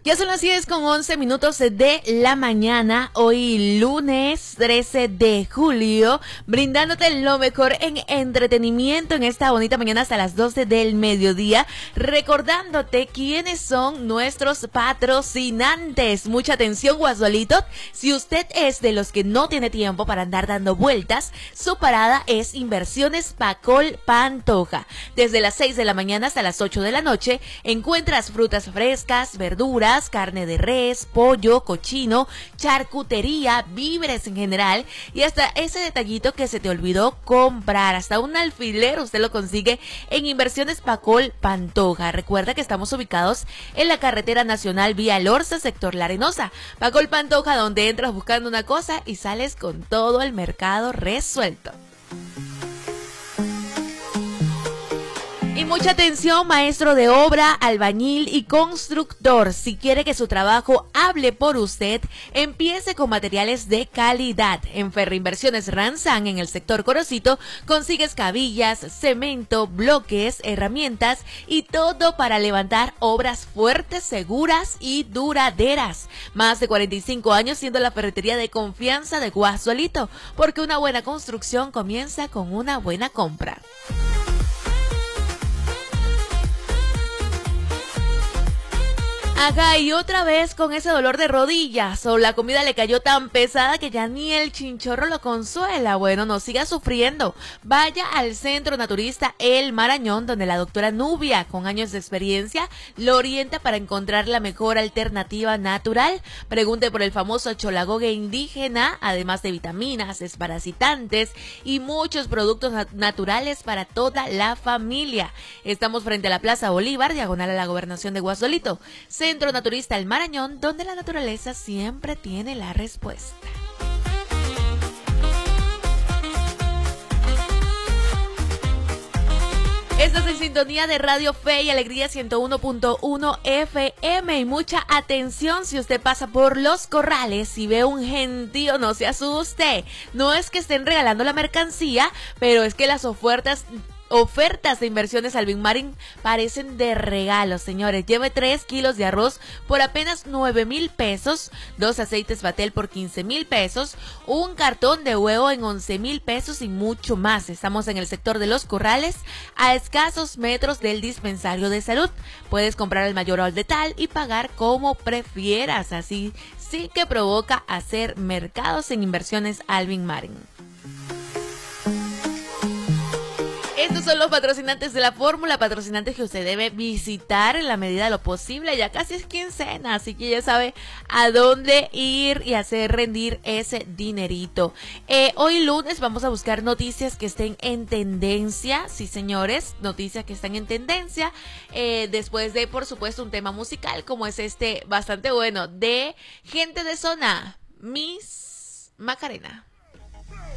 Ya son las 10:11 de la mañana, hoy lunes 13 de julio, brindándote lo mejor en entretenimiento en esta bonita mañana hasta las 12 del mediodía, recordándote quiénes son nuestros patrocinantes. Mucha atención, Guasolito, si usted es de los que no tiene tiempo para andar dando vueltas, su parada es Inversiones Pacol Pantoja. Desde las 6 de la mañana hasta las 8 de la noche, encuentras frutas frescas, verduras, carne de res, pollo, cochino, charcutería, víveres en general y hasta ese detallito que se te olvidó comprar, hasta un alfiler usted lo consigue en Inversiones Pacol Pantoja. Recuerda que estamos ubicados en la carretera nacional vía Lorza, sector La Arenosa. Pacol Pantoja, donde entras buscando una cosa y sales con todo el mercado resuelto. Y mucha atención, maestro de obra, albañil y constructor. Si quiere que su trabajo hable por usted, empiece con materiales de calidad. En Ferreinversiones Ranzán, en el sector Corocito, consigues cabillas, cemento, bloques, herramientas y todo para levantar obras fuertes, seguras y duraderas. Más de 45 años siendo la ferretería de confianza de Guasolito, porque una buena construcción comienza con una buena compra. Ajá, y otra vez con ese dolor de rodillas o la comida le cayó tan pesada que ya ni el chinchorro lo consuela. Bueno, no siga sufriendo. Vaya al Centro Naturista El Marañón, donde la doctora Nubia, con años de experiencia, lo orienta para encontrar la mejor alternativa natural. Pregunte por el famoso cholagogue indígena, además de vitaminas, desparasitantes y muchos productos naturales para toda la familia. Estamos frente a la Plaza Bolívar, diagonal a la Gobernación de Guasolito. Centro Naturista El Marañón, donde la naturaleza siempre tiene la respuesta. Estás en sintonía de Radio Fe y Alegría 101.1 FM y mucha atención si usted pasa por Los Corrales y ve un gentío, no se asuste. No es que estén regalando la mercancía, pero es que las ofertas de Inversiones Alvinmarín parecen de regalo, señores. Lleve 3 kilos de arroz por apenas 9,000 pesos, 2 aceites Vatel por 15,000 pesos, un cartón de huevo en 11,000 pesos y mucho más. Estamos en el sector de Los Corrales, a escasos metros del dispensario de salud. Puedes comprar el mayor o al detal y pagar como prefieras. Así sí que provoca hacer mercados en Inversiones Alvinmarín. Estos son los patrocinantes de la fórmula, patrocinantes que usted debe visitar en la medida de lo posible. Ya casi es quincena, así que ya sabe a dónde ir y hacer rendir ese dinerito. Hoy lunes vamos a buscar noticias que estén en tendencia, sí señores, noticias que están en tendencia, después de, por supuesto, un tema musical como es este bastante bueno de Gente de Zona, Miss Macarena.